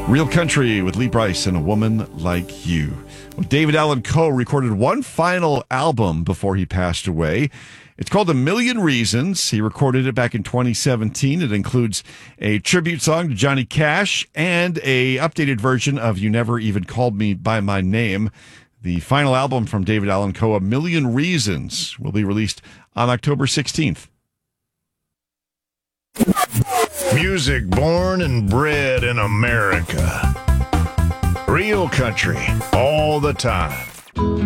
Real Country with Lee Brice and A Woman Like You. Well, David Allan Coe recorded one final album before he passed away. It's called A Million Reasons. He recorded it back in 2017. It includes a tribute song to Johnny Cash and a updated version of You Never Even Called Me By My Name. The final album from David Allan Coe, A Million Reasons, will be released on October 16th. Music born and bred in America. Real country all the time.